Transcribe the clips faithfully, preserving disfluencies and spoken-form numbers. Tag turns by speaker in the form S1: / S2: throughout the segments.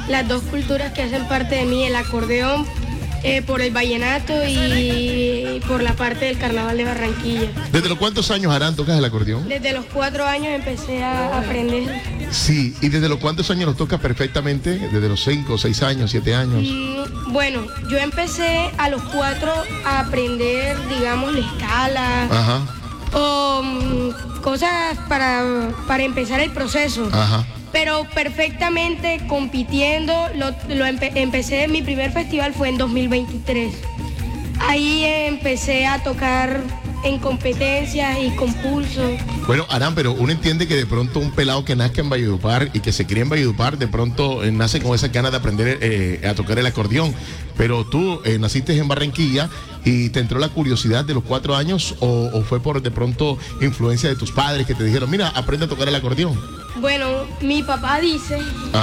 S1: las dos culturas que hacen parte de mí, el acordeón eh, por el vallenato y por la parte del carnaval de Barranquilla.
S2: ¿Desde los cuántos años, Aran, tocas el acordeón?
S1: Desde los cuatro años empecé a aprender.
S2: Sí, ¿y desde los cuántos años lo tocas perfectamente? ¿Desde los cinco, seis años, siete años?
S1: Mm, bueno, yo empecé a los cuatro a aprender, digamos, la escala.
S2: Ajá.
S1: O um, cosas para, para empezar el proceso.
S2: Ajá.
S1: Pero perfectamente compitiendo, lo, lo empe empecé, mi primer festival fue en dos mil veintitrés. Ahí empecé a tocar en competencias y concursos.
S2: Bueno, Aran, pero uno entiende que de pronto un pelado que nazca en Valledupar y que se cría en Valledupar, de pronto eh, nace con esas ganas de aprender eh, a tocar el acordeón. Pero tú eh, naciste en Barranquilla y te entró la curiosidad de los cuatro años o, o fue por de pronto influencia de tus padres que te dijeron, mira, aprende a tocar el acordeón.
S1: Bueno, mi papá dice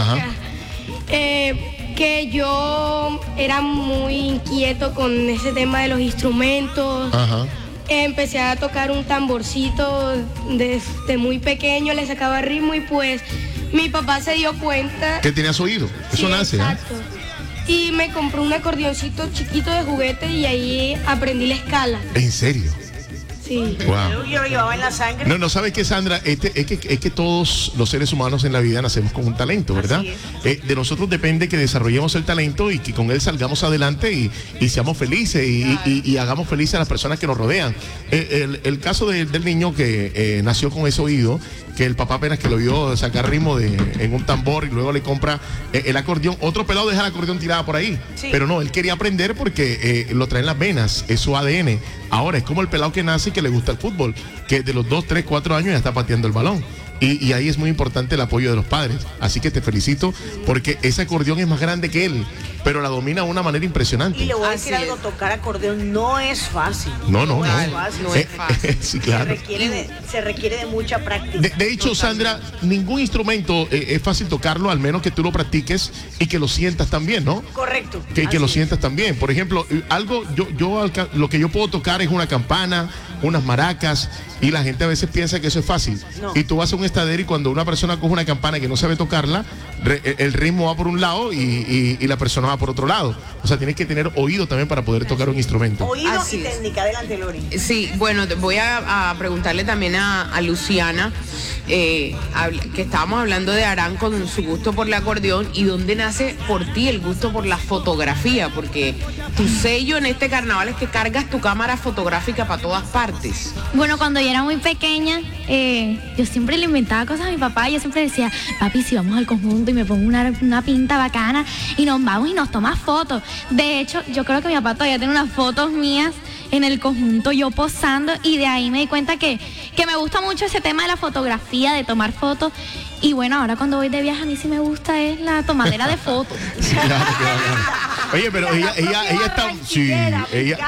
S1: eh, que yo era muy inquieto con ese tema de los instrumentos.
S2: Ajá.
S1: Empecé a tocar un tamborcito desde muy pequeño, le sacaba ritmo y pues mi papá se dio cuenta.
S2: ¿Que tenías oído? Eso
S1: sí,
S2: nace,
S1: exacto. ¿Eh? Y me compró un acordeoncito chiquito de juguete y ahí aprendí la escala.
S2: ¿En serio?
S1: Sí.
S2: Wow.
S3: Yo lo llevaba en la sangre.
S2: No, no, ¿sabes qué, Sandra? Este, es, que, es que todos los seres humanos en la vida nacemos con un talento, ¿verdad? Eh, de nosotros depende que desarrollemos el talento y que con él salgamos adelante y, y seamos felices y, claro. y, y, y hagamos felices a las personas que nos rodean. Eh, el, el caso de, del niño que eh, nació con ese oído, que el papá apenas que lo vio sacar ritmo de, en un tambor y luego le compra eh, el acordeón. Otro pelado deja el acordeón tirado por ahí. Sí. Pero no, él quería aprender porque eh, lo trae en las venas, es su A D N. Ahora es como el pelado que nace y que le gusta el fútbol, que de los dos, tres, cuatro años ya está pateando el balón. Y, y ahí es muy importante el apoyo de los padres. Así que te felicito porque ese acordeón es más grande que él, pero la domina de una manera impresionante.
S3: Y le voy a decir algo, tocar acordeón no es fácil.
S2: No, no, no.
S3: No es fácil.
S2: No es fácil. Sí, claro.
S3: Se requiere de, se requiere de mucha práctica.
S2: De, de hecho, Sandra, ningún instrumento eh, es fácil tocarlo, al menos que tú lo practiques y que lo sientas también, ¿no?
S3: Correcto.
S2: Que, que lo sientas también. Por ejemplo, algo, yo, yo lo que yo puedo tocar es una campana, unas maracas, y la gente a veces piensa que eso es fácil. No. Y tú vas a un estadero y cuando una persona coge una campana que no sabe tocarla, re, el ritmo va por un lado y, y, y la persona va por otro lado. O sea, tienes que tener oído también para poder tocar un instrumento.
S3: Oído Así y técnica. Adelante, Lori.
S4: Sí, bueno, voy a, a preguntarle también a, a Luciana, eh, que estábamos hablando de Aran con su gusto por el acordeón y dónde nace por ti el gusto por la fotografía, porque tu sello en este carnaval es que cargas tu cámara fotográfica para todas partes.
S5: Bueno, cuando yo era muy pequeña, eh, yo siempre le inventaba cosas a mi papá. Yo siempre decía, papi, si vamos al conjunto y me pongo una, una pinta bacana y nos vamos y nos tomas fotos. De hecho, yo creo que mi papá todavía tiene unas fotos mías en el conjunto, yo posando, y de ahí me di cuenta que, que me gusta mucho ese tema de la fotografía, de tomar fotos. Y bueno, ahora cuando voy de viaje a mí sí me gusta es la tomadera de fotos.
S2: Claro, claro, claro. Oye, pero ella, ella, ella es tan, sí, ella,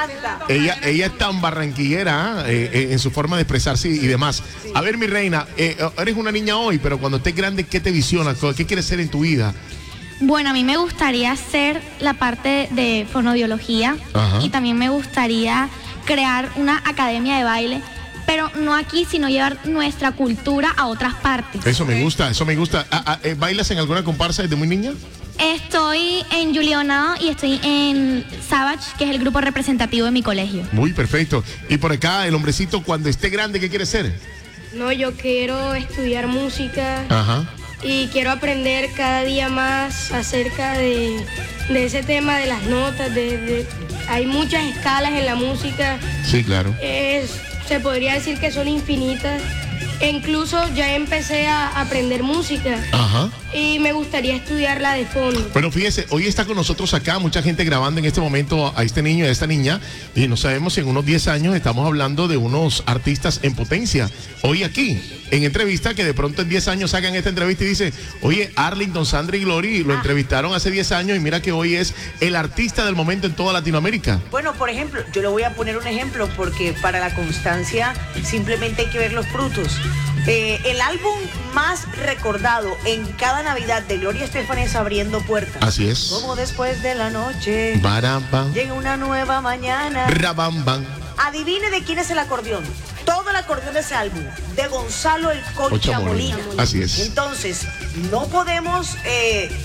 S2: ella, ella es tan barranquillera ¿eh? Eh, en su forma de expresarse y, y demás. A ver, mi reina, eh, eres una niña hoy, pero cuando estés grande, ¿qué te visiona? ¿Qué quieres ser en tu vida?
S5: Bueno, a mí me gustaría hacer la parte de fonoaudiología. Ajá. Y también me gustaría crear una academia de baile, pero no aquí, sino llevar nuestra cultura a otras partes.
S2: Eso me gusta, eso me gusta. ¿Bailas en alguna comparsa desde muy niña?
S5: Estoy en Juliana y estoy en Savage, que es el grupo representativo de mi colegio.
S2: Muy perfecto. Y por acá, el hombrecito, cuando esté grande, ¿qué quiere ser?
S1: No, yo quiero estudiar música.
S2: Ajá.
S1: Y quiero aprender cada día más acerca de, de ese tema de las notas. De, de, hay muchas escalas en la música.
S2: Sí, claro.
S1: Es, se podría decir que son infinitas. E incluso ya empecé a aprender música.
S2: Ajá.
S1: Y me gustaría estudiarla de fondo.
S2: Bueno, fíjese, hoy está con nosotros acá mucha gente grabando en este momento a este niño y a esta niña. Y no sabemos si en unos diez años estamos hablando de unos artistas en potencia. Hoy aquí, en entrevista, que de pronto en diez años hagan esta entrevista y dice, oye, Arlington, Sandra y Glory lo ah. entrevistaron hace diez años y mira que hoy es el artista del momento en toda Latinoamérica.
S3: Bueno, por ejemplo, yo le voy a poner un ejemplo porque para la constancia simplemente hay que ver los frutos. Eh, el álbum más recordado en cada Navidad de Gloria Estefan es Abriendo Puertas.
S2: Así es.
S3: Como después de la noche
S2: Barabam.
S3: llega una nueva mañana.
S2: Rabambam.
S3: Adivine de quién es el acordeón. Todo el acordeón de ese álbum, de Gonzalo el Concha Molina.
S2: Así es.
S3: Entonces, no podemos eh, eh,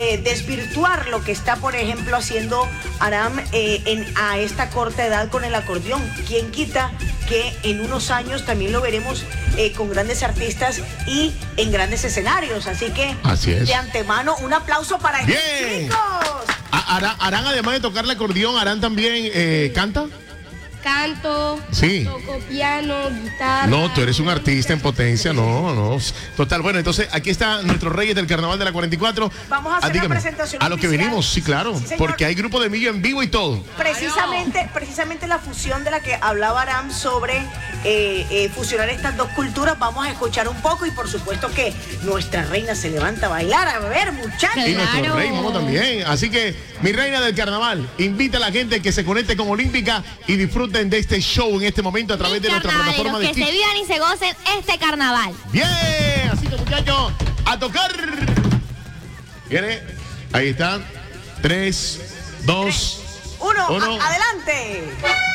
S3: eh, desvirtuar lo que está, por ejemplo, haciendo Aram eh, en, a esta corta edad con el acordeón. ¿Quién quita que en unos años también lo veremos eh, con grandes artistas y en grandes escenarios? Así que,
S2: Así es.
S3: de antemano, un aplauso para estos
S2: Bien.
S3: chicos.
S2: Arán, Arán, además de tocar el acordeón, Arán también eh, canta.
S1: Canto,
S2: Sí.
S1: toco piano, guitarra.
S2: No, tú eres un artista en potencia, no, no. Total, bueno, entonces aquí está nuestros reyes del carnaval de la cuarenta y cuatro.
S3: Vamos a hacer
S2: Ah, dígame,
S3: la presentación
S2: a lo que
S3: oficial.
S2: venimos, sí, claro,
S3: Sí, señor.
S2: porque hay grupo de Millo en vivo y todo.
S3: Precisamente, precisamente la fusión de la que hablaba Aram sobre eh, eh, fusionar estas dos culturas, vamos a escuchar un poco y por supuesto que nuestra reina se levanta a bailar. A ver, muchachos.
S2: Y nuestro
S5: Claro.
S2: rey, vamos también. Así que, mi reina del carnaval, invita a la gente que se conecte con Olímpica y disfruten de este show en este momento a través
S5: Mis
S2: de nuestra plataforma
S5: carnavaleros,
S2: de
S5: que se
S2: Kick.
S5: vivan y se gocen este carnaval.
S2: Bien, así que muchachos, a tocar. Viene, ahí está. Tres, dos,
S3: Uno,
S2: uno.
S3: a- adelante.